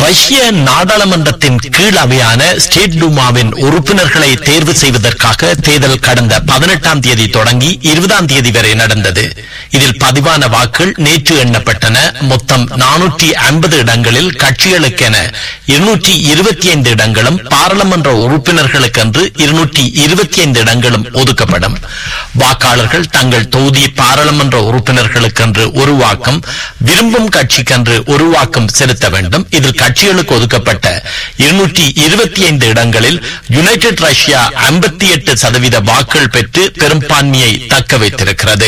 ரஷ்ய நாடாளுமன்றத்தின் கீழ் அவையான ஸ்டேட் டூமாவின் உறுப்பினர்களை தேர்வு செய்வதற்காக தேர்தல் கடந்த 18ஆம் தேதி தொடங்கி 20ஆம் தேதி வரை நடந்தது. இதில் பதிவான வாக்குகள் நேற்று எண்ணப்பட்டன. மொத்தம் 450 இடங்களில் கட்சிகளுக்கென 225 இடங்களும் பாராளுமன்ற உறுப்பினர்களுக்கென்று 225 இடங்களும் ஒதுக்கப்படும். வாக்காளர்கள் தங்கள் தொகுதி பாராளுமன்ற உறுப்பினர்களுக்கென்று ஒரு வாக்கும் விரும்பும் கட்சிக்கென்று ஒரு வாக்கும் செலுத்த வேண்டும். இதில் கட்சிகளுக்கு ஒதுக்கப்பட்ட 225 இடங்களில் யுனைடெட் ரஷ்யா 58% வாக்குகள் பெற்று பெரும்பான்மையை தக்க வைத்திருக்கிறது.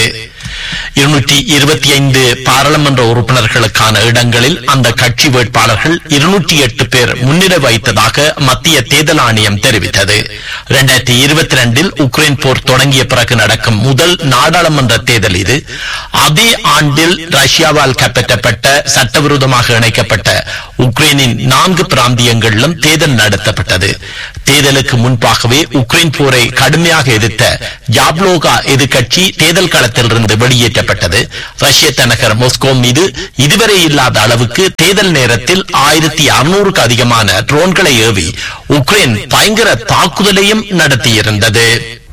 225 பாராளுமன்ற உறுப்பினர்களுக்கான இடங்களில் அந்த கட்சி வேட்பாளர்கள் 208 பேர் முன்னிலை வைத்ததாக மத்திய தேர்தல் ஆணையம் தெரிவித்தது. 2022 உக்ரைன் போர் தொடங்கிய பிறகு நடக்கும் முதல் நாடாளுமன்ற தேர்தல் இது. அதே ஆண்டில் ரஷ்யாவால் கைப்பற்றப்பட்ட சட்டவிரோதமாக இணைக்கப்பட்ட உக்ரைனின் 4 பிராந்தியங்களிலும் தேர்தல் நடத்தப்பட்டது. தேர்தலுக்கு முன்பாகவே உக்ரைன் போரை கடுமையாக எதிர்த்த யாப்லோகா எதிர்கட்சி தேர்தல் களத்திலிருந்து வெளியேற்றப்பட்டது. ரஷ்ய தலைநகர் மாஸ்கோ மீது இதுவரை இல்லாத அளவுக்கு தேர்தல் நேரத்தில் 1600க்கு அதிகமான ட்ரோன்களை ஏவி உக்ரைன் பயங்கர தாக்குதலையும் நடத்தியிருந்தது.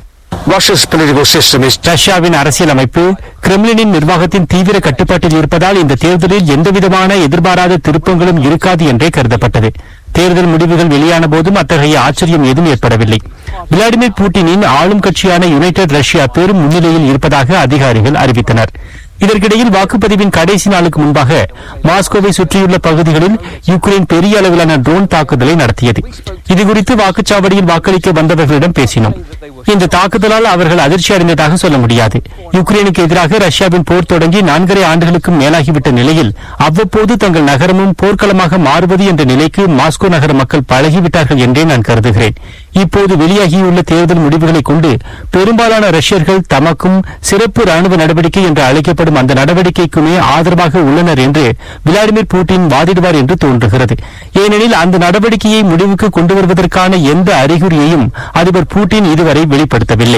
ரஷ்யாவின் அரசியல் அமைப்பு கிரெம்லினின் நிர்வாகத்தின் தீவிர கட்டுப்பாட்டில் இருப்பதால் இந்த தேர்தலில் எந்தவிதமான எதிர்பாராத திருப்பங்களும் இருக்காது என்றே கருதப்பட்டது. தேர்தல் முடிவுகள் வெளியான போதும் அத்தகைய ஆச்சரியம் ஏதும் ஏற்படவில்லை. விளாடிமிர் புட்டினின் ஆளும் கட்சியான யுனைடெட் ரஷ்யா பெரும் முன்னிலையில் இருப்பதாக அதிகாரிகள் அறிவித்தனர். இதற்கிடையில் வாக்குப்பதிவின் கடைசி நாளுக்கு முன்பாக மாஸ்கோவை சுற்றியுள்ள பகுதிகளில் யுக்ரைன் பெரிய அளவிலான ட்ரோன் தாக்குதலை நடத்தியது. இதுகுறித்து வாக்குச்சாவடியில் வாக்களிக்க வந்தவர்களிடம் பேசினோம். இந்த தாக்குதலால் அவர்கள் அதிர்ச்சி அடைந்ததாக சொல்ல முடியாது. யுக்ரைனுக்கு எதிராக ரஷ்யாவின் போர் தொடங்கி 4.5 ஆண்டுகளுக்கும் மேலாகிவிட்ட நிலையில் அவ்வப்போது தங்கள் நகரமும் போர்க்களமாக மாறுவது என்ற நிலைக்கு மாஸ்கோ நகர மக்கள் பழகிவிட்டார்கள் என்றே நான் கருதுகிறேன். இப்போது வெளியாகியுள்ள தேர்தல் முடிவுகளை கொண்டு பெரும்பாலான ரஷ்யர்கள் தமக்கும் சிறப்பு ராணுவ நடவடிக்கை என்று அழைக்கப்படும் அந்த நடவடிக்கைக்குமே ஆதரவாக உள்ளனர் என்று விளாடிமிர் புட்டின் வாதிடுவார் என்று தோன்றுகிறது. ஏனெனில் அந்த நடவடிக்கையை முடிவுக்கு கொண்டு வருவதற்கான எந்த அறிகுறியையும் அதிபர் புட்டின் இதுவரை வெளிப்படுத்தவில்லை.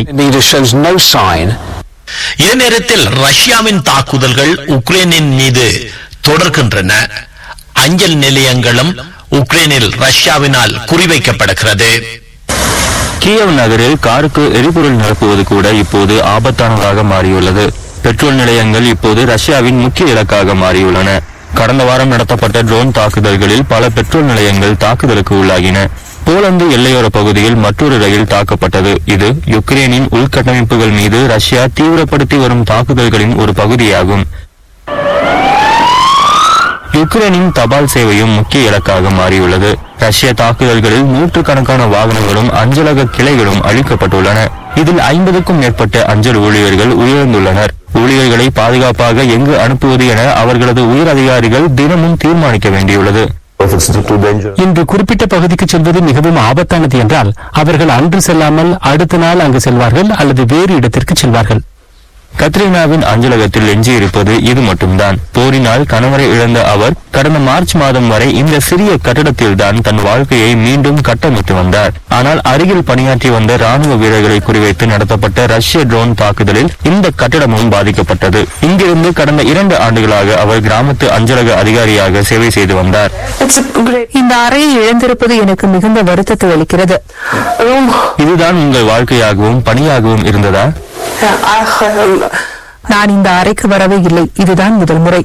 இதே நேரத்தில் ரஷ்யாவின் தாக்குதல்கள் உக்ரைனின் மீது தொடர்கின்றன. அஞ்சல் நிலையங்களும் உக்ரைனில் ரஷ்யாவினால் குறிவைக்கப்படுகிறது. கியவ் நகரில் காருக்கு எரிபொருள் நிரப்புவது கூட இப்போது ஆபத்தானதாக மாறியுள்ளது. பெட்ரோல் நிலையங்கள் இப்போது ரஷ்யாவின் முக்கிய இலக்காக மாறியுள்ளன. கடந்த வாரம் நடத்தப்பட்ட ட்ரோன் தாக்குதல்களில் பல பெட்ரோல் நிலையங்கள் தாக்குதலுக்கு உள்ளாகின. போலந்து எல்லையோர பகுதியில் மற்றொரு ரயில் தாக்கப்பட்டது. இது யுக்ரைனின் உள்கட்டமைப்புகள் மீது ரஷ்யா தீவிரப்படுத்தி வரும் தாக்குதல்களின் ஒரு பகுதியாகும். யுக்ரைனின் தபால் சேவையும் முக்கிய இலக்காக மாறியுள்ளது. ரஷ்ய தாக்குதல்களில் 100கணக்கான வாகனங்களும் அஞ்சலக கிளைகளும் அழிக்கப்பட்டுள்ளன. இதில் 50க்கும் மேற்பட்ட அஞ்சல் ஊழியர்கள் உயிரிழந்துள்ளனர். ஊழியர்களை பாதுகாப்பாக எங்கு அனுப்புவது என அவர்களது உயர் அதிகாரிகள் தினமும் தீர்மானிக்க வேண்டியுள்ளது. இன்று குறிப்பிட்ட பகுதிக்கு செல்வது மிகவும் ஆபத்தானது என்றால் அவர்கள் அன்று செல்லாமல் அடுத்த நாள் அங்கு செல்வார்கள் அல்லது வேறு இடத்திற்கு செல்வார்கள். கத்ரீனாவின் அஞ்சலகத்தில் எஞ்சியிருப்பது இது மட்டும்தான். போரினால் கணவரை இழந்த அவர் கடந்த மார்ச் மாதம் வரை இந்த சிறிய கட்டடத்தில் தான் தன் வாழ்க்கையை மீண்டும் கட்டமைத்து வந்தார். ஆனால் அருகில் பணியாற்றி வந்த ராணுவ வீரர்களை குறிவைத்து நடத்தப்பட்ட ரஷ்ய ட்ரோன் தாக்குதலில் இந்த கட்டடமும் பாதிக்கப்பட்டது. இங்கிருந்து கடந்த 2 ஆண்டுகளாக அவர் கிராமத்து அஞ்சலக அதிகாரியாக சேவை செய்து வந்தார். இந்த அறையை இழந்திருப்பது எனக்கு மிகுந்த வருத்தத்தை அளிக்கிறது. இதுதான் உங்கள் வாழ்க்கையாகவும் பணியாகவும் இருந்ததா? நான் இந்த அறைக்கு வரவே இல்லை. இதுதான் முதல் முறை.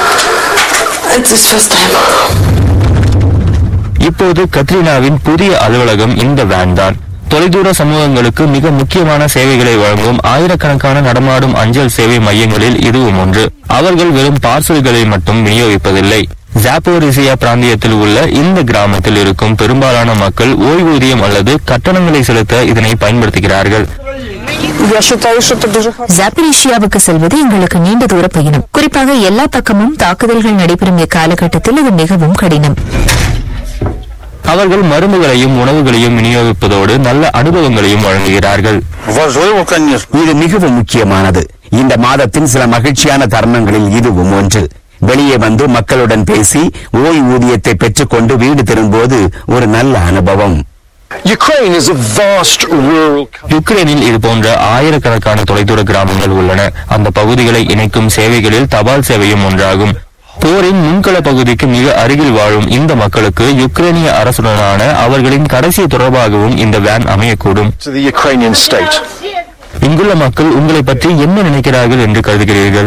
இப்போது கத்ரீனாவின் புதிய அலுவலகம் இந்த வேன் தான். தொலைதூர சமூகங்களுக்கு மிக முக்கியமான சேவைகளை வழங்கும் ஆயிரக்கணக்கான நடமாடும் அஞ்சல் சேவை மையங்களில் இதுவும் ஒன்று. அவர்கள் வெறும் பார்சல்களை மட்டும் விநியோகிப்பதில்லை. ஜாப்போரிசியா பிராந்தியத்தில் உள்ள இந்த கிராமத்தில் இருக்கும் பெரும்பாலான மக்கள் ஓய்வூதியம் அல்லது கட்டணங்களை செலுத்த இதனை பயன்படுத்துகிறார்கள். ஜாப்போரிசியாவுக்கு செல்வது எங்களுக்கு நீண்ட தூர பயணம். குறிப்பாக எல்லா பக்கமும் தாக்குதல்கள் நடைபெறும் இக்காலகட்டத்தில் அது மிகவும் கடினம். அவர்கள் மருந்துகளையும் உணவுகளையும் விநியோகிப்பதோடு நல்ல அனுபவங்களையும் வழங்குகிறார்கள். இது மிகவும் முக்கியமானது. இந்த மாதத்தின் சில மகிழ்ச்சியான தருணங்களில் இதுவும் ஒன்று. வெளியே வந்து மக்களுடன் பேசி ஓய்வூதியத்தை பெற்றுக்கொண்டு வீடு திரும்புவது ஒரு நல்ல அனுபவம். யுக்ரைனில் இது போன்ற ஆயிரக்கணக்கான தொலைதூர கிராமங்கள் உள்ளன. அந்த பகுதிகளை இணைக்கும் சேவைகளில் தபால் சேவையும் ஒன்றாகும். போரின் முன்கள பகுதிக்கு மிக அருகில் வாழும் இந்த மக்களுக்கு யுக்ரைனிய அரசுடனான அவர்களின் கடைசி தொடர்பாகவும் இந்த வேன் அமையக்கூடும். இங்குள்ள மக்கள் உங்களை பற்றி என்ன நினைக்கிறார்கள் என்று கருதுகிறீர்கள்?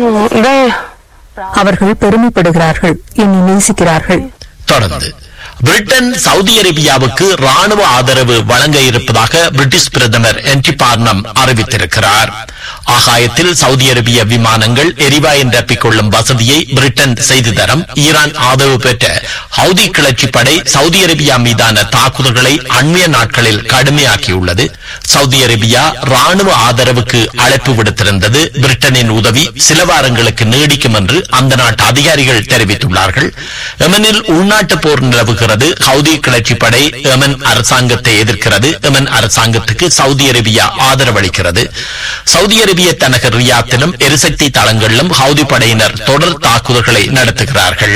அவர்கள் பெருமைப்படுகிறார்கள், என்னை நேசிக்கிறார்கள். தொடர்ந்து பிரிட்டன் சவுதி அரேபியாவுக்கு ராணுவ ஆதரவு வழங்க இருப்பதாக பிரிட்டிஷ் பிரதமர் ஆண்டி பார்னம் அறிவித்திருக்கிறார். ஆகாயத்தில் சவுதி அரேபிய விமானங்கள் எரிவாயு நிரப்பிக் கொள்ளும் வசதியை பிரிட்டன் செய்து தரும். ஈரான் ஆதரவு பெற்ற ஹவுதி கிளர்ச்சி படை சவுதி அரேபியா மீதான தாக்குதல்களை அண்மைய நாட்களில் கடுமையாக்கியுள்ளது. சவுதி அரேபியா ராணுவ ஆதரவுக்கு அழைப்பு விடுத்திருந்தது. பிரிட்டனின் உதவி சில வாரங்களுக்கு நீடிக்கும் என்று அந்த நாட்டு அதிகாரிகள் தெரிவித்துள்ளார்கள். எமனில் உள்நாட்டு போர் நிலவுகிறது. ஹவுதி கிளர்ச்சி படை எமன் அரசாங்கத்தை எதிர்க்கிறது. எமன் அரசாங்கத்துக்கு சவுதி அரேபியா ஆதரவளிக்கிறது. சவுதி அரேபிய தலைநகர் ரியாத்திலும் எரிசக்தி தளங்களிலும் ஹவுதி படையினர் தொடர் தாக்குதல்களை நடத்துகிறார்கள்.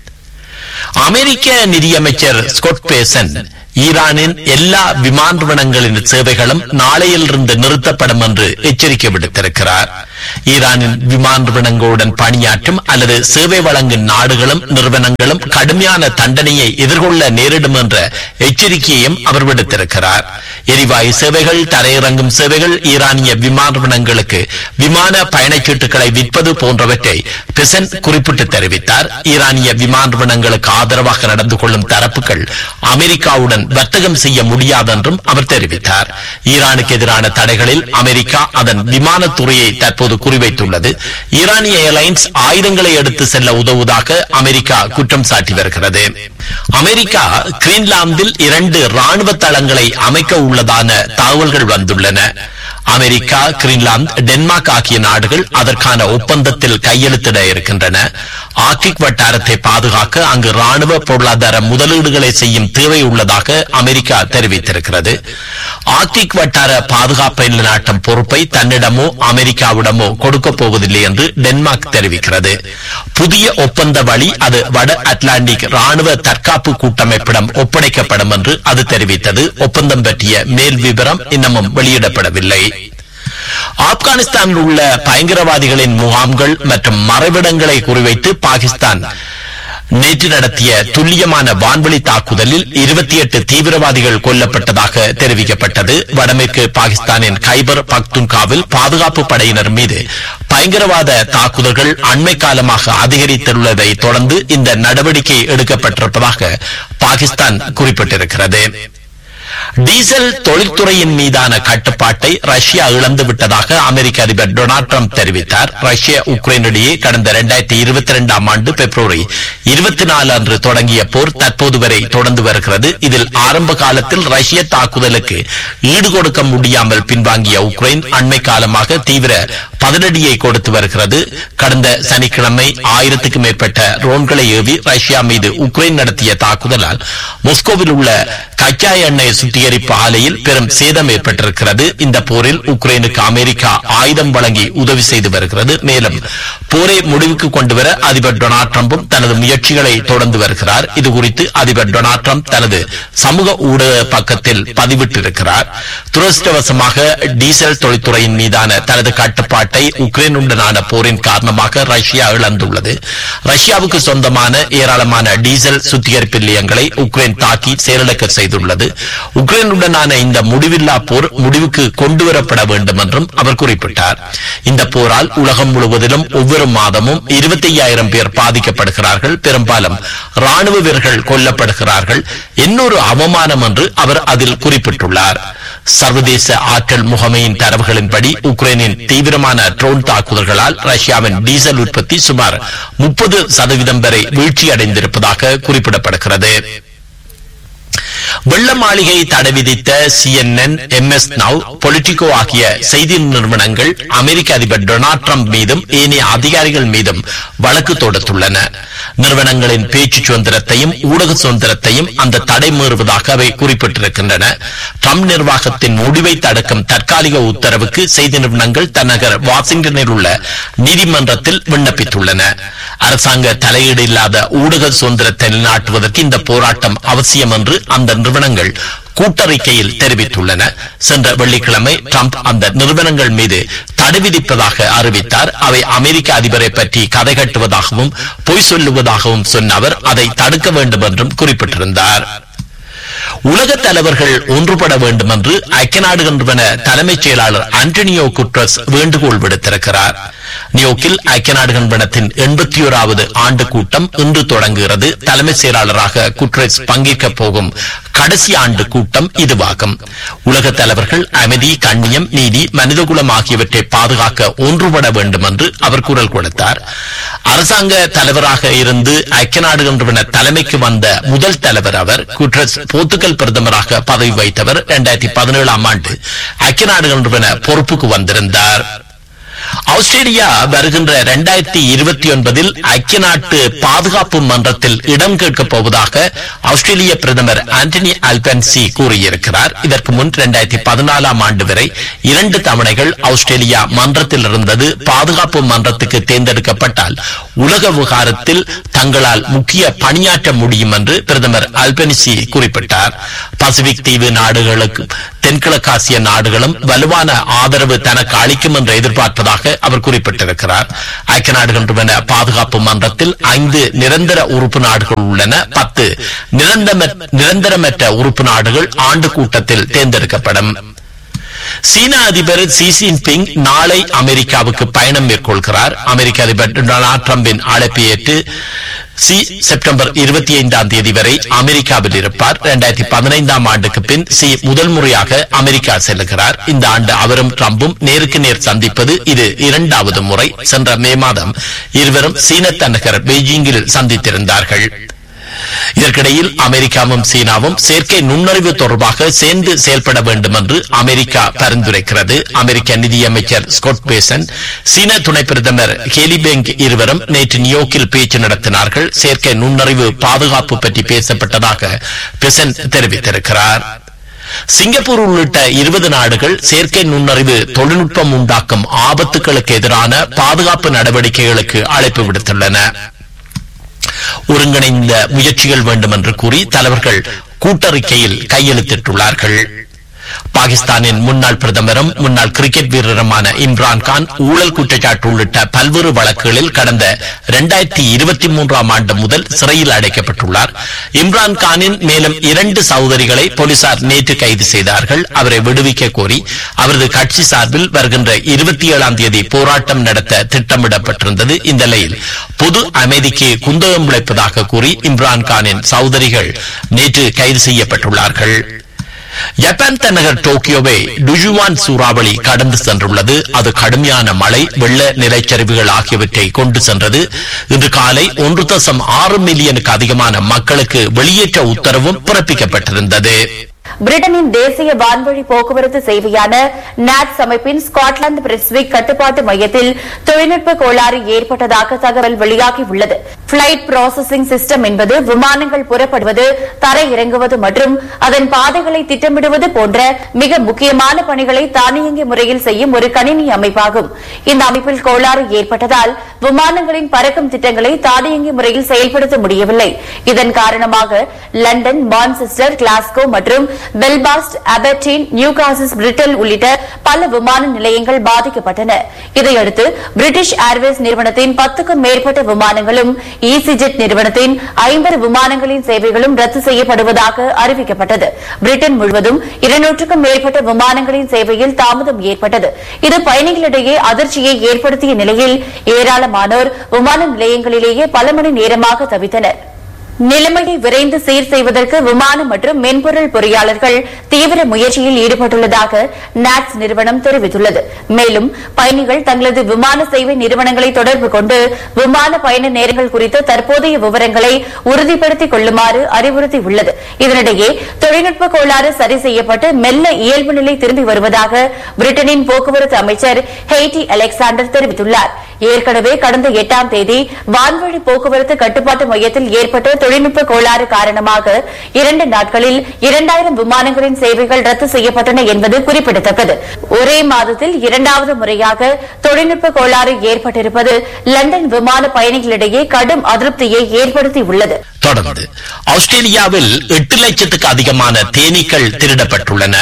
அமெரிக்க நிதியமைச்சர் ஸ்காட் பேசன் ஈரானின் எல்லா விமான நிறுவனங்களின் சேவைகளும் நாளையிலிருந்து நிறுத்தப்படும் என்று எச்சரிக்கை விடுத்திருக்கிறார். ஈரானின் விமான நிறுவனங்களுடன் பணியாற்றும் அல்லது சேவை வழங்கும் நாடுகளும் நிறுவனங்களும் கடுமையான தண்டனையை எதிர்கொள்ள நேரிடும் என்ற எச்சரிக்கையையும் அவர் விடுத்திருக்கிறார். எரிவாயு சேவைகள், தரையிறங்கும் சேவைகள், ஈரானிய விமான நிறுவனங்களுக்கு விமான பயணச்சீட்டுகளை விற்பது போன்றவற்றை பெசன் குறிப்பிட்டு தெரிவித்தார். ஈரானிய விமான நிறுவனங்களுக்கு ஆதரவாக நடந்து கொள்ளும் தரப்புகள் அமெரிக்காவுடன் வர்த்தகம் செய்ய முடியாது என்றும் அவர் தெரிவித்தார். ஈரானுக்கு எதிரான தடைகளில் அமெரிக்கா அதன் விமானத்துறையை தற்போது குறிவைத்துள்ளது. ஈரானிய ஏர்லைன்ஸ் ஆயுதங்களை எடுத்து செல்ல உதவுவதாக அமெரிக்கா குற்றம் சாட்டி வருகிறது. அமெரிக்கா கிரீன்லாந்தில் 2 ராணுவ தளங்களை அமைக்க உள்ளதான தகவல்கள் வந்துள்ளன. அமெரிக்கா, கிரீன்லாந்து, டென்மார்க் ஆகிய நாடுகள் அதற்கான ஒப்பந்தத்தில் கையெழுத்திட இருக்கின்றன. ஆர்க்டிக் வட்டாரத்தை பாதுகாக்க அங்கு ராணுவ பொருளாதார முதலீடுகளை செய்யும் தேவை உள்ளதாக அமெரிக்கா தெரிவித்திருக்கிறது. ஆர்க்டிக் வட்டார பாதுகாப்பை நிலைநாட்டும் பொறுப்பை தன்னிடமோ அமெரிக்காவிடமோ கொடுக்கப் போவதில்லை என்று டென்மார்க் தெரிவிக்கிறது. புதிய ஒப்பந்த வழி அது வட அட்லாண்டிக் ராணுவ தற்காப்பு கூட்டமைப்பிடம் ஒப்படைக்கப்படும் என்று அது தெரிவித்தது. ஒப்பந்தம் பற்றிய மேல் விவரம் இன்னமும் வெளியிடப்படவில்லை. ஆப்கானிஸ்தானில் உள்ள பயங்கரவாதிகளின் முகாம்கள் மற்றும் மறைவிடங்களை குறிவைத்து பாகிஸ்தான் நேற்று நடத்திய துல்லியமான வான்வெளி தாக்குதலில் 28 தீவிரவாதிகள் கொல்லப்பட்டதாக தெரிவிக்கப்பட்டது. வடமேற்கு பாகிஸ்தானின் கைபர் பக்துன்காவில் பாதுகாப்பு படையினர் மீது பயங்கரவாத தாக்குதல்கள் அண்மை காலமாக அதிகரித்துள்ளதை தொடர்ந்து இந்த நடவடிக்கை எடுக்கப்பட்டிருப்பதாக பாகிஸ்தான் குறிப்பிட்டிருக்கிறது. டீசல் தொழில்துறையின் மீதான கட்டுப்பாட்டை ரஷ்யா இழந்துவிட்டதாக அமெரிக்க அதிபர் டொனால்ட் ட்ரம்ப் தெரிவித்தார். ரஷ்யா உக்ரைன் இடையே கடந்த 2022 ஆண்டு பிப்ரவரி 24 அன்று தொடங்கிய போர் தற்போது வரை தொடர்ந்து வருகிறது. இதில் ஆரம்ப காலத்தில் ரஷ்ய தாக்குதலுக்கு ஈடுகொடுக்க முடியாமல் பின்வாங்கிய உக்ரைன் அண்மை காலமாக தீவிர பதிலடியை கொடுத்து வருகிறது. கடந்த சனிக்கிழமை 1000க்கும் மேற்பட்ட ட்ரோன்களை ஏவி ரஷ்யா மீது உக்ரைன் நடத்திய தாக்குதலால் மாஸ்கோவில் உள்ள கச்சா எண்ணெய் சுத்திகரிப்பு ஆலையில் பெரும் சேதம் ஏற்பட்டிருக்கிறது. இந்த போரில் உக்ரைனுக்கு அமெரிக்கா ஆயுதம் வழங்கி உதவி செய்து வருகிறது. மேலும் போரை முடிவுக்கு கொண்டுவர அதிபர் டொனால்ட் ட்ரம்பும் தனது முயற்சிகளை தொடர்ந்து வருகிறார். இதுகுறித்து அதிபர் டொனால்ட் ட்ரம்ப் தனது சமூக ஊடக பக்கத்தில் பதிவிட்டிருக்கிறார். துரதிருஷ்டவசமாக டீசல் தொழில்துறையின் மீதான தனது கட்டுப்பாட்டை உக்ரைனுடனான போரின் காரணமாக ரஷ்யா இழந்துள்ளது. ரஷ்யாவுக்கு சொந்தமான ஏராளமான டீசல் சுத்திகரிப்பு நிலையங்களை உக்ரைன் தாக்கி செயலிழக்க செய்துள்ளது. உக்ரைனுடனான இந்த முடிவில்லா போர் முடிவுக்கு கொண்டுவரப்பட வேண்டும் என்றும் அவர் குறிப்பிட்டார். இந்த போரால் உலகம் முழுவதிலும் ஒவ்வொரு மாதமும் 25,000 பேர் பாதிக்கப்படுகிறார்கள். பெரும்பாலும் ராணுவ வீரர்கள் கொல்லப்படுகிறார்கள். இன்னொரு அவமானம் என்று அவர் அதில் குறிப்பிட்டுள்ளார். சர்வதேச ஆற்றல் முகமையின் தரவுகளின்படி உக்ரைனின் தீவிரமான ட்ரோன் தாக்குதல்களால் ரஷ்யாவின் டீசல் உற்பத்தி சுமார் 30% வரை வீழ்ச்சியடைந்திருப்பதாக குறிப்பிடப்படுகிறது. வெள்ள மாளிகை தடை விதித்த CNN, MS Now, பொலிட்டிகோ ஆகிய செய்தி நிறுவனங்கள் அமெரிக்க அதிபர் டொனால்ட் ட்ரம்ப் மீதும் ஏனைய அதிகாரிகள் மீதும் வழக்கு தொடுத்துள்ளன. நிறுவனங்களின் பேச்சு சுதந்திரத்தையும் ஊடக சுதந்திரத்தையும் அந்த தடை மீறுவதாக அவை குறிப்பிட்டிருக்கின்றன. ட்ரம்ப் நிர்வாகத்தின் முடிவை தடுக்கும் தற்காலிக உத்தரவுக்கு செய்தி நிறுவனங்கள் தலைநகர் வாஷிங்டனில் உள்ள நீதிமன்றத்தில் விண்ணப்பித்துள்ளன. அரசாங்க தலையீடு இல்லாத ஊடக சுதந்திரத்தை நிலைநாட்டுவதற்கு இந்த போராட்டம் அவசியம் என்று அந்த நிறுவனங்கள் கூட்டறிக்கையில் தெரிவித்துள்ளன. சென்ற வெள்ளிக்கிழமை ட்ரம்ப் அந்த நிறுவனங்கள் மீது தடை விதிப்பதாக அறிவித்தார். அவை அமெரிக்க அதிபரை பற்றி கதை கட்டுவதாகவும் பொய் சொல்லுவதாகவும் சொன்ன அவர் அதை தடுக்க வேண்டும் என்றும் குறிப்பிட்டிருந்தார். உலக தலைவர்கள் ஒன்றுபட வேண்டும் என்று ஐக்கிய நாடுகள் நிறுவன தலைமைச் செயலாளர் ஆண்டனியோ குட்ரஸ் வேண்டுகோள் விடுத்திருக்கிறார். நியூயோர்க்கில் ஐக்கிய நாடுகள் நிறுவனத்தின் 81வது ஆண்டு கூட்டம் இன்று தொடங்குகிறது. தலைமை செயலாளராக குட்ரஸ் பங்கேற்க போகும் கடைசி ஆண்டு கூட்டம் இதுவாகும். உலக தலைவர்கள் அமைதி, கண்ணியம், நீதி, மனிதகுலம் ஆகியவற்றை பாதுகாக்க ஒன்றுபட வேண்டும் என்று அவர் குரல் கொடுத்தார். அரசாங்க தலைவராக இருந்து ஐக்கிய நாடுகள் நிறுவன தலைமைக்கு வந்த முதல் தலைவர் அவர். குட்ரஸ் போர்த்துகல் பிரதமராக பதவி வைத்தவர். 2017 ஆண்டு ஐக்கிய நாடுகள் நிறுவன பொறுப்புக்கு வந்திருந்தார். ஆஸ்திரேலியா வருகின்ற 2029 ஐக்கிய நாட்டு பாதுகாப்பு மன்றத்தில் இடம் கேட்கப் போவதாக ஆஸ்திரேலிய பிரதமர் ஆண்டனி அல்பனீசி கூறியிருக்கிறார். இதற்கு முன் 2014 ஆண்டு வரை 2 தவணைகள் ஆஸ்திரேலியா மன்றத்தில் இருந்தது. பாதுகாப்பு மன்றத்துக்கு தேர்ந்தெடுக்கப்பட்டால் உலக விவகாரத்தில் தங்களால் முக்கிய பணியாற்ற முடியும் என்று பிரதமர் அல்பனீசி குறிப்பிட்டார். பசிபிக் தீவு நாடுகளுக்கு தென்கிழக்காசிய நாடுகளும் வலுவான ஆதரவு தனக்கு அளிக்கும் என்று எதிர்பார்ப்பதாக அவர் குறிப்பிட்டிருக்கிறார். ஐக்கிய நாடுகள் நிறுவன பாதுகாப்பு மன்றத்தில் 5 நிரந்தர உறுப்பு நாடுகள் உள்ளன. 10 நிரந்தரமற்ற உறுப்பு நாடுகள் ஆண்டு கூட்டத்தில் தேர்ந்தெடுக்கப்படும். சீன அதிபர் ஷி ஜின்பிங் நாளை அமெரிக்காவுக்கு பயணம் மேற்கொள்கிறார். அமெரிக்க அதிபர் டொனால்ட் டிரம்பின் அழைப்பை ஏற்று ஷி செப்டம்பர் 25 வரை அமெரிக்காவில் இருப்பார். 2015 ஆண்டுக்கு பின் ஷி முதல் முறையாக அமெரிக்கா செல்லுகிறார். இந்த ஆண்டு அவரும் டிரம்பும் நேருக்கு நேர் சந்திப்பது இது 2வது முறை. சென்ற மே மாதம் இருவரும் சீன தலைநகர் பெய்ஜிங்கில் சந்தித்திருந்தார்கள். இதற்கிடையில் அமெரிக்காவும் சீனாவும் செயற்கை நுண்ணறிவு தொடர்பாக சேர்ந்து செயல்பட வேண்டும் என்று அமெரிக்கா பரிந்துரைக்கிறது. அமெரிக்க நிதியமைச்சர் ஸ்காட் பேசன், சீன துணை பிரதமர் ஹேலி பெங் இருவரும் நேற்று நியூயோர்க்கில் பேச்சு நடத்தினார்கள். செயற்கை நுண்ணறிவு பாதுகாப்பு பற்றி பேசப்பட்டதாக பெசன் தெரிவித்திருக்கிறார். சிங்கப்பூர் உள்ளிட்ட 20 நாடுகள் செயற்கை நுண்ணறிவு தொழில்நுட்பம் உண்டாக்கும் ஆபத்துகளுக்கு எதிரான பாதுகாப்பு நடவடிக்கைகளுக்கு அழைப்பு விடுத்துள்ளன. ஒருங்கிணைந்த முயற்சிகள் வேண்டும் என்று கூறி தலைவர்கள் கூட்டறிக்கையில் கையெழுத்திட்டுள்ளார்கள். பாகிஸ்தானின் முன்னாள் பிரதமரும் முன்னாள் கிரிக்கெட் வீரருமான இம்ரான்கான் ஊழல் குற்றச்சாட்டு உள்ளிட்ட பல்வேறு வழக்குகளில் கடந்த 2023 ஆண்டு முதல் சிறையில் அடைக்கப்பட்டுள்ளார். இம்ரான்கானின் மேலும் 2 சகோதரிகளை போலீசார் நேற்று கைது செய்தார்கள். அவரை விடுவிக்க கோரி அவரது கட்சி சார்பில் வருகின்ற 27 போராட்டம் நடத்த திட்டமிடப்பட்டிருந்தது. இந்த நிலையில் பொது அமைதிக்கு குந்தகம் விளைப்பதாக கூறி இம்ரான்கானின் சகோதரிகள் நேற்று கைது செய்யப்பட்டுள்ளார்கள். ஜப்பான் தலைநகர் டோக்கியோவை டுஜுவான் சூறாவளி கடந்து சென்றுள்ளது. அது கடுமையான மழை, வெள்ள நிலச்சரிவுகள் ஆகியவற்றை கொண்டு சென்றது. இன்று காலை 1.6 மில்லியனுக்கு அதிகமான மக்களுக்கு வெளியேற்ற உத்தரவும் பிறப்பிக்கப்பட்டிருந்தது. பிரிட்டனின் தேசிய வான்வழி போக்குவரத்து சேவையான நாட்ஸ் அமைப்பின் ஸ்காட்லாந்து பிரஸ்விக் கட்டுப்பாட்டு மையத்தில் தொழில்நுட்ப கோளாறு ஏற்பட்டதாக தகவல் வெளியாகியுள்ளது. பிளைட் ப்ராசஸிங் சிஸ்டம் என்பது விமானங்கள் புறப்படுவது, தரை இறங்குவது மற்றும் அதன் பாதைகளை திட்டமிடுவது போன்ற மிக முக்கியமான பணிகளை தானியங்கி முறையில் செய்யும் ஒரு கணினி அமைப்பாகும். இந்த அமைப்பில் கோளாறு ஏற்பட்டதால் விமானங்களின் பறக்கும் திட்டங்களை தானியங்கி முறையில் செயல்படுத்த முடியவில்லை. இதன் காரணமாக லண்டன், மான்செஸ்டர், கிளாஸ்கோ மற்றும் பெல்பாஸ்ட், அபர்டீன், நியூகாசில், பிரிட்டல் உள்ளிட்ட பல விமான நிலையங்கள் பாதிக்கப்பட்டன. இதையடுத்து பிரிட்டிஷ் ஏர்வேஸ் நிறுவனத்தின் 10க்கும் மேற்பட்ட விமானங்களும் ஈசிஜெட் நிறுவனத்தின் 50 விமானங்களின் சேவைகளும் ரத்து செய்யப்படுவதாக அறிவிக்கப்பட்டது. பிரிட்டன் முழுவதும் 200க்கும் மேற்பட்ட விமானங்களின் சேவையில் தாமதம் ஏற்பட்டது. இது பயணிகளிடையே அதிர்ச்சியை ஏற்படுத்திய நிலையில் ஏராளமானோர் விமான நிலையங்களிலேயே பல மணி நேரமாக தவித்தனர். நிலைமையை விரைந்து சீர் செய்வதற்கு விமான மற்றும் மென்பொருள் பொறியாளர்கள் தீவிர முயற்சியில் ஈடுபட்டுள்ளதாக நாட்ஸ் நிறுவனம் தெரிவித்துள்ளது. மேலும் பயணிகள் தங்களது விமான சேவை நிறுவனங்களை தொடர்பு கொண்டு விமான பயண நேரங்கள் குறித்த தற்போதைய விவரங்களை உறுதிப்படுத்திக் கொள்ளுமாறு அறிவுறுத்தியுள்ளது. இதனிடையே தொழில்நுட்ப கோளாறு சரி செய்யப்பட்டு மெல்ல இயல்பு நிலை திரும்பி வருவதாக பிரிட்டனின் போக்குவரத்து அமைச்சர் ஹெய்டி அலெக்சாண்டர் தெரிவித்துள்ளார். ஏற்கனவே கடந்த 8ஆம் தேதி வான்வழி போக்குவரத்து கட்டுப்பாட்டு மையத்தில் ஏற்பட்ட தொழில்நுட்ப கோளாறு காரணமாக 2 நாட்களில் 2000 விமானங்களின் சேவைகள் ரத்து செய்யப்பட்டன என்பது குறிப்பிடத்தக்கது. ஒரே மாதத்தில் 2வது முறையாக தொழில்நுட்ப கோளாறு ஏற்பட்டிருப்பது லண்டன் விமான பயணிகளிடையே கடும் அதிருப்தியை ஏற்படுத்தியுள்ளது. தொடர்ந்து ஆஸ்திரேலியாவில் 8 லட்சத்துக்கு அதிகமான தேனீக்கள் திருடப்பட்டுள்ளன.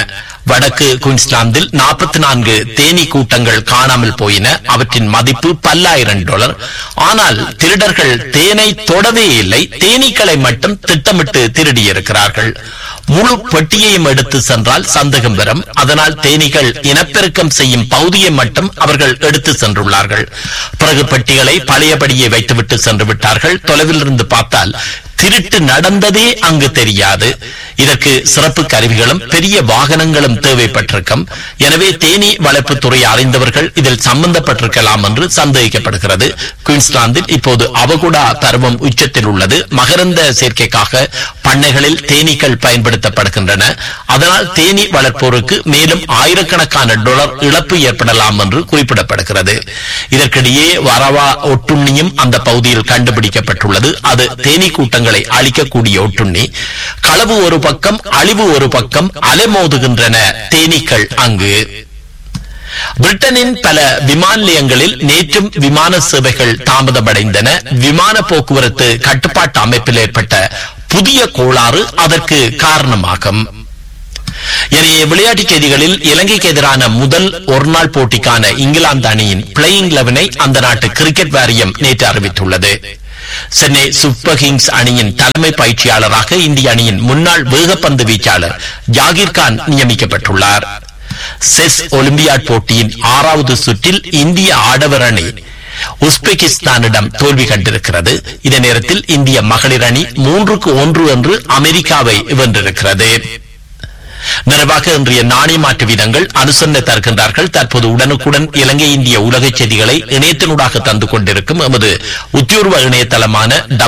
வடக்கு குயின்ஸ்லாந்தில் 44 தேனீ கூட்டங்கள் காணாமல் போயின. அவற்றின் மதிப்பு $10,000. ஆனால் திருடர்கள் தேனை தொடவே இல்லை, தேனீக்களை மட்டும் திட்டமிட்டு திருடியிருக்கிறார்கள். முழு பெட்டியையும் எடுத்து சென்றால் சந்தேகம் வரும். அதனால் தேனீகள் இனப்பெருக்கம் செய்யும் பகுதியை மட்டும் அவர்கள் எடுத்து சென்றுள்ளார்கள். பிறகு பெட்டிகளை பழையபடியே வைத்துவிட்டு சென்று விட்டார்கள். தொலைவில் இருந்து பார்த்தால் திருட்டு நடந்ததே அங்கு தெரியாது. இதற்கு சிறப்பு கருவிகளும் பெரிய வாகனங்களும் தேவைப்பட்டிருக்கும். எனவே தேனீ வளர்ப்புத்துறை அறிந்தவர்கள் இதில் சம்பந்தப்பட்டிருக்கலாம் என்று சந்தேகிக்கப்படுகிறது. குயின்ஸ்லாந்தில் இப்போது அவகுடா பருவம் உச்சத்தில் உள்ளது. மகரந்த சேர்க்கைக்காக பண்ணைகளில் தேனீக்கள் பயன்படுத்தப்படுகின்றன. அதனால் தேனீ வளர்ப்போருக்கு மேலும் ஆயிரக்கணக்கான டாலர் இழப்பு ஏற்படலாம் என்று குறிப்பிடப்படுகிறது. இதற்கிடையே வரவா ஒட்டுண்ணியும் அந்த பகுதியில் கண்டுபிடிக்கப்பட்டுள்ளது. அது தேனீ கூட்டங்களை அழிக்கக்கூடிய ஒட்டுண்ணி. களவு ஒரு பக்கம், அழிவு ஒரு பக்கம், அலைமோதுகின்றன தேனீக்கள் அங்கு. பிரிட்டனின் பல விமான நிலையங்களில் நேற்றும் விமான சேவைகள் தாமதமடைந்தன. விமான போக்குவரத்து கட்டுப்பாட்டு அமைப்பில் ஏற்பட்ட புதிய கோளாறு அதற்கு காரணமாகும். எனவே விளையாட்டுச் செய்திகளில் இலங்கைக்கு எதிரான முதல் ஒருநாள் போட்டிக்கான இங்கிலாந்து அணியின் பிளேயிங் 11-ஐ அந்த நாட்டு கிரிக்கெட் வாரியம் நேற்று அறிவித்துள்ளது. சென்னை சூப்பர் கிங்ஸ் அணியின் தலைமை பயிற்சியாளராக இந்திய அணியின் முன்னாள் வேகப்பந்து வீச்சாளர் ஜாகிர்கான் நியமிக்கப்பட்டுள்ளார். செஸ் ஒலிம்பியாட் போட்டியின் 6வது சுற்றில் இந்திய ஆடவர் அணி உஸ்பெகிஸ்தானிடம் தோல்வி கண்டிருக்கிறது. இதே நேரத்தில் இந்திய மகளிர் அணி 3-1 என்று அமெரிக்காவை வென்றிருக்கிறது. நிறைவாக இன்றைய நாணய மாற்று வீதங்கள் அனுசரணை தருகின்றார்கள். தற்போது உடனுக்குடன் இலங்கை இந்திய உலக செய்திகளை இணையத்தினூடாக தந்து கொண்டிருக்கும் எமது உத்தியோர்வ இணையதளமான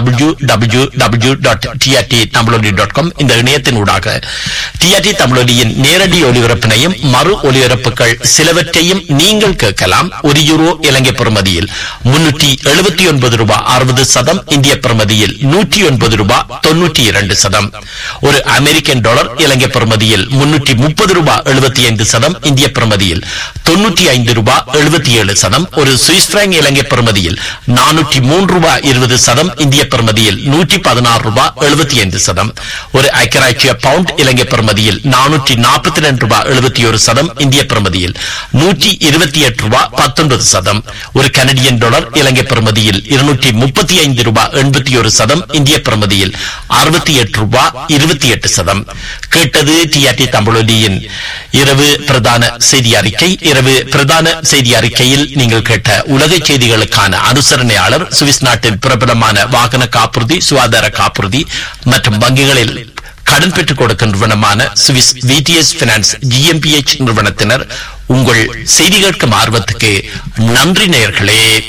www.trttamilodi.com இந்த இணையத்தினூடாக டிஆர்டி தமிழொலியின் நேரடி ஒலிபரப்பினையும் மறு ஒலிபரப்புகள் சிலவற்றையும் நீங்கள் கேட்கலாம். €1 இலங்கை பெறுமதியில் $379.60, இந்திய பெறுமதியில் $109.92. ஒரு அமெரிக்கன் டாலர் இலங்கை பெறுமதியில் $330.75, இந்திய பெறுமதியில் $95.77. ஒரு சுவிஸ் பிராங்க் இலங்கை பெறுமதியில் $403.20, இந்திய பெறுமதியில் $116.75. ஒரு ஐக்கிய பவுண்ட் இலங்கை பெறுமதியில் $442.71, இந்திய பெறுமதியில் $128.19. ஒரு கனடியன் டாலர் இலங்கை பெறுமதியில் $235.81, இந்திய பெறுமதியில் $68.28. கேட்டது டிஆர்டி தமிழொலியின் இரவு பிரதான செய்தி அறிக்கை. இரவு பிரதான செய்தி அறிக்கையில் நீங்கள் கேட்ட உலக செய்திகளுக்கான அனுசரணையாளர் சுவிஸ் நாட்டின் பிரபலமான வாகன காப்புறுதி, சுகாதார காப்புறுதி மற்றும் வங்கிகளில் கடன் பெற்றுக் கொடுக்கும் நிறுவனமான சுவிஸ் VTS Finance GmbH நிறுவனத்தினர். உங்கள் செய்தி கேட்கும் ஆர்வத்துக்கு நன்றி நேயர்களே.